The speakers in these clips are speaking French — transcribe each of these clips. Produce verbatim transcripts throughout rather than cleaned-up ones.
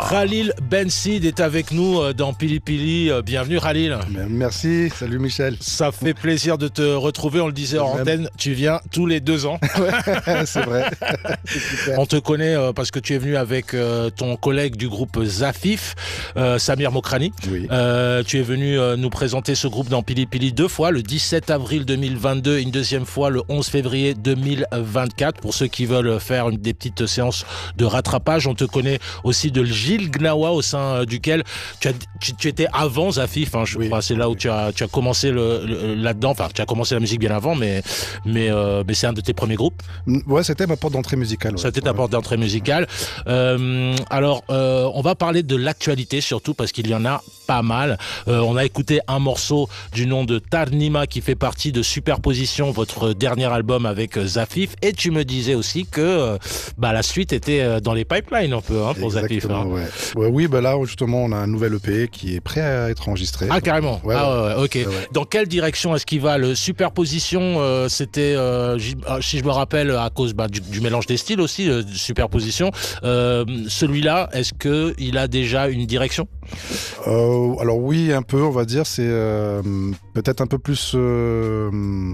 Khalil Bensid est avec nous dans Pili Pili. Bienvenue Khalil. Merci, salut Michel. Ça fait plaisir de te retrouver, on le disait en antenne, tu viens tous les deux ans. Ouais, c'est vrai. C'est on te connaît parce que tu es venu avec ton collègue du groupe Zafif, euh, Samir Mokrani. Oui. Euh, tu es venu nous présenter ce groupe dans Pili Pili deux fois, le dix-sept avril deux mille vingt-deux et une deuxième fois le onze février deux mille vingt-quatre. Pour ceux qui veulent faire une, des petites séances de rattrapage, on te connaît aussi de Gilles Gnawa, au sein duquel tu, as, tu, tu étais avant Zafif, hein, je oui, crois. C'est là où tu as, tu as commencé le, le, là-dedans. Enfin, tu as commencé la musique bien avant, mais, mais, euh, mais c'est un de tes premiers groupes. Ouais, c'était ma porte d'entrée musicale. Ouais. C'était ta ouais. porte d'entrée musicale. Euh, alors, euh, on va parler de l'actualité surtout parce qu'il y en a pas mal. Euh, on a écouté un morceau du nom de Tarnima qui fait partie de Superposition, votre dernier album avec Zafif. Et tu me disais aussi que euh, bah, la suite était dans les pipelines un peu hein, pour Zafif. Hein. Ouais. Ouais, oui, bah là justement on a un nouvel E P qui est prêt à être enregistré. Ah carrément. Ouais, ah, ouais. Ouais, ok. Ouais, ouais. Dans quelle direction est-ce qu'il va? Le Superposition, euh, c'était, euh, si je me rappelle, à cause bah, du, du mélange des styles aussi, euh, Superposition. Euh, celui-là, est-ce que il a déjà une direction? euh, Alors oui, un peu, on va dire. C'est euh, peut-être un peu plus euh,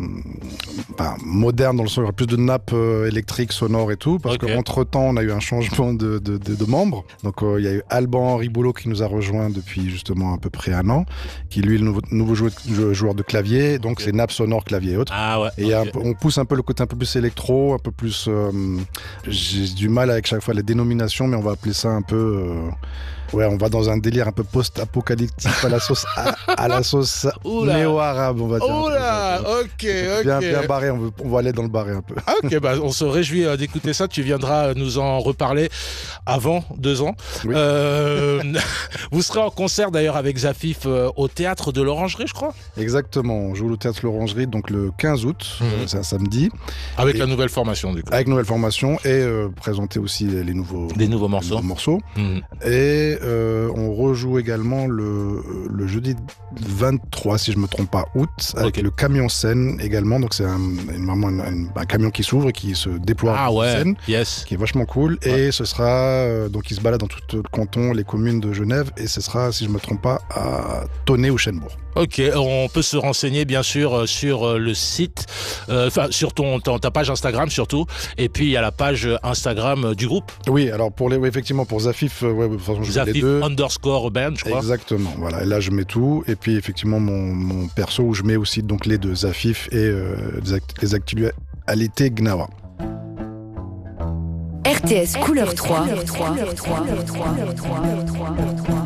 bah, moderne dans le sens, plus de nappes euh, électriques, sonores et tout, parce okay. qu'entre temps on a eu un changement de, de, de, de membres. Donc il euh, y a eu Alban Riboulot qui nous a rejoint depuis justement à peu près un an, qui lui est le nouveau, nouveau joueur, joueur de clavier, donc okay. c'est nappes sonores, clavier et autres. Ah ouais. Et okay. un, on pousse un peu le côté un peu plus électro, un peu plus. Euh, j'ai du mal avec chaque fois les dénominations, mais on va appeler ça un peu. Euh, Ouais, on va dans un délire un peu post-apocalyptique à la sauce à, à la sauce néo-arabe, on va dire. Oula, ok, ok. Bien, bien barré, on, veut, on va aller dans le barré un peu. Ah, ok, bah on se réjouit d'écouter ça. Tu viendras nous en reparler avant deux ans. Oui. Euh, vous serez en concert d'ailleurs avec Zafif euh, au théâtre de l'Orangerie, je crois. Exactement, on joue au théâtre de l'Orangerie donc le quinze août, mmh. euh, c'est un samedi. Avec et, la nouvelle formation du coup. Avec nouvelle formation et euh, présenter aussi les, les nouveaux. Des nouveaux morceaux. Les nouveaux morceaux. Mmh. Et Euh, on rejoue également le, le jeudi vingt-trois, si je me trompe pas, août, avec okay. le camion scène également. Donc c'est un, vraiment un, un, un camion qui s'ouvre et qui se déploie ah, en ouais. scène, yes. qui est vachement cool. Ouais. Et ce sera euh, donc il se balade dans tout le canton, les communes de Genève, et ce sera, si je me trompe pas, à Tonnet ou Chênebourg. Ok, on peut se renseigner bien sûr sur le site, enfin euh, sur ton, ton ta page Instagram surtout, et puis il y a la page Instagram du groupe. Oui, alors pour les, oui, effectivement pour Zafif, ouais, de toute façon je Zafif mets les deux. underscore band, je crois. Exactement, voilà. Et là je mets tout, et puis effectivement mon, mon perso où je mets aussi donc les deux Zafif et euh, les actualités Gnawa. R T S Couleur trois.